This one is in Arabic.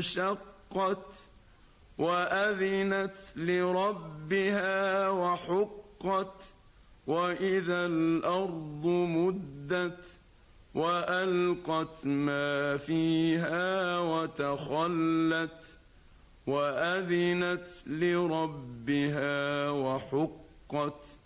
انشقت وأذنت لربها وحقت وإذا الأرض مدت وألقت ما فيها وتخلت وأذنت لربها وحقت